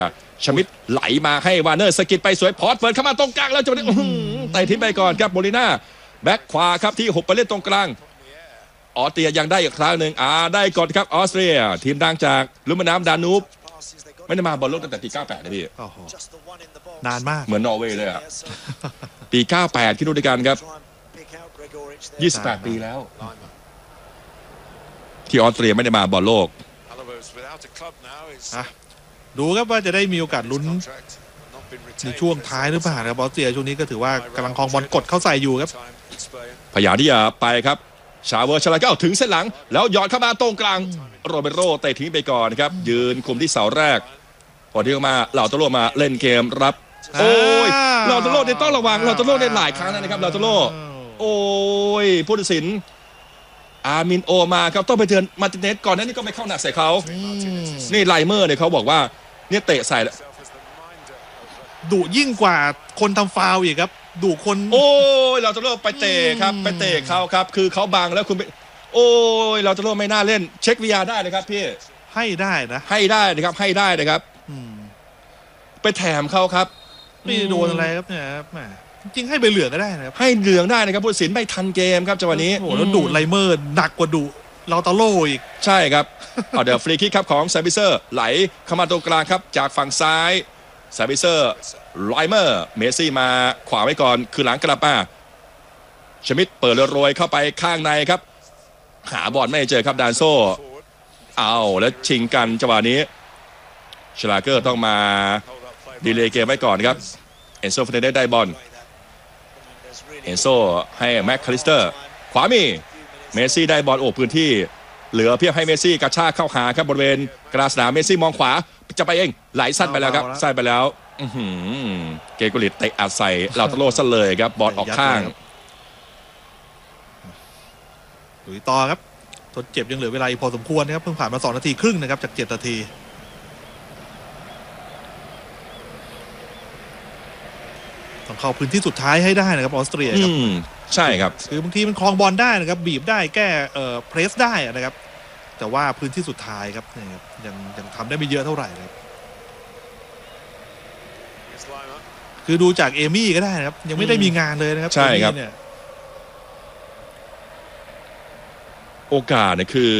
ชมิดไหลมาให้วาร์เนอร์สกิดไปสวยพอร์ตเฟิร์ดเข้ามาตรงกลางแล้วจังหวะนี้ไต่ทิ้งไปก่อนครับโมลิน่าแบ็คขวาครับที่6ไปเล่นตรงกลางออสเตรียยังได้อีกครั้งหนึ่งได้ก่อนครับออสเตรียทีมดังจากลุ่มแม่น้ำดานูบไม่ได้มาบอลโลกตั้งแต่ปี98นะพี่นานมากเหมือนนอร์เวย์เลยอ่ะปี98คิดดูด้วยกันครับ28 ปีแล้วที่ออสเตรียไม่ได้มาบอลโลกดูครับว่าจะได้มีโอกาสลุ้นในช่วงท้ายหรือเปล่าครับออสเตรียช่วงนี้ก็ถือว่ากำลังครองบอลกดเข้าใส่อยู่ครับพยายามที่จะไปครับชาเวอร์ชลาเก้าถึงเส้นหลังแล้วหยอดเข้ามาตรงกลางโรเบโรเตะทิ้งไปก่อนครับยืนคุมที่เสาแรกพอที่เข้ามาเหล่าตะโลมาเล่นเกมรับโอ้ยเหล่าตะโลเนี่ยต้องระวังเหล่าตะโลเนี่ยหลายครั้งนะครับเหล่าตะโลโอ้ยผู้ตัดสินอาร์มินโอมาครับต้องไปเตือนมาร์ติเนสก่อนนั้นนี่ก็ไม่เข้าหนักใส่เขานี่ไลเมอร์เนี่ยเขาบอกว่าเนี่ยเตะใส่ดุยิ่งกว่าคนทำฟาวล์อีกครับดุคนโอ้ยเราจะเลิกไปเตะครับไปเตะเขาครับคือเขาบังแล้วคุณไปโอ้ยเราจะเลิกไม่น่าเล่นเช็ค VR ได้เลยครับพี่ให้ได้นะให้ได้นะครับให้ได้นะครับไปแถมเขาครับไม่โดนอะไรครับเนี่ยจริงให้ใบเหลืองก็ได้นะครับให้เหลืองได้นะครับผู้ตัดสินไม่ทันเกมครับจังหวะนี้โอ้แล้วดุไลเมอร์หนักกว่าดุเราตาโล่อีกใช่ครับเดี๋ยวฟรีคิกครับของซาบิเซอร์ไหลเข้ามาตรงกลางครับจากฝั่งซ้ายซาบิเซอร์ไลเมอร์เมสซี่มาขวาไว้ก่อนคือหลังกลับมาชมิดเปิดโรยเข้าไปข้างในครับหาบอลไม่เจอครับดานโซเอาแล้วชิงกันจังหวะนี้ชลาเกอร์ต้องมาดีเลย์เกมไว้ก่อนครับเอนโซเฟเนเดสได้บอลเอนโซให้แม็กคาลิสเตอร์ขวามีเมสซี่ได้บอลโอ้พื้นที่เหลือเพียงให้เมสซี่กระชากเข้าหาครับบริเวณกลางสนามเมสซี่มองขวาจะไปเองไหลสั้นไปแล้วครับสั้นไปแล้วเกโกลิตเตะอัดใส่เราตะโลซะเลยครับบอลออกข้างลุยต่อครับทดเจ็บยังเหลือเวลาอีกพอสมควรนะครับเพิ่งผ่านมา2 นาทีครึ่งนะครับจาก7 นาทีต้องเข้าพื้นที่สุดท้ายให้ได้นะครับออสเตรียครับใช่ครับคือบางทีมันครองบอลได้นะครับบีบได้แก้เพรสได้นะครับแต่ว่าพื้นที่สุดท้ายครับยังทำได้ไม่เยอะเท่าไหร่เลยคือดูจากเอมี่ก็ได้นะครับยังไม่ได้มีงานเลยนะครับใช่ครับโอกาสเนี่ยคือ